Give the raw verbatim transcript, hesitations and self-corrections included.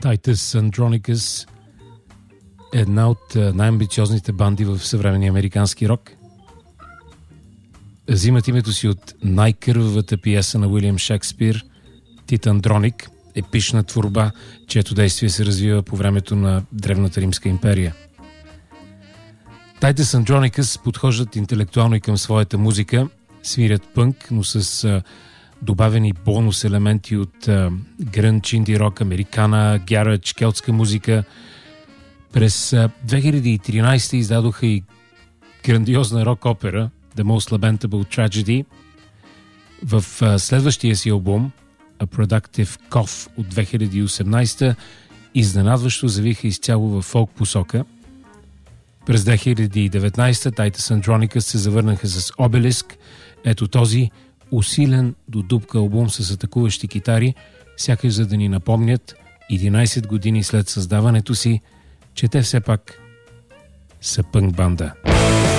Titus Andronicus е една от най-амбициозните банди в съвременния американски рок. Взимат името си от най-кървавата пиеса на Уилям Шекспир, Тит Андроник, епична творба, чието действие се развива по времето на Древната Римска империя. Titus Andronicus подхождат интелектуално и към своята музика, свирят пънк, но с а, добавени бонус елементи от а, грънч, инди рок, американа, гярач, келтска музика. През а, две хиляди и тринадесета издадоха и грандиозна рок-опера The Most Lamentable Tragedy. В а, следващия си албум A Productive Cough от две хиляди и осемнадесета изненадващо завиха изцяло във фолк посока. През две хиляди и деветнадесета Titus Andronicus се завърнаха с Obelisk. Ето този усилен до дупка албум с атакуващи китари, сякаш за да ни напомнят единадесет години след създаването си, че те все пак са пънк банда.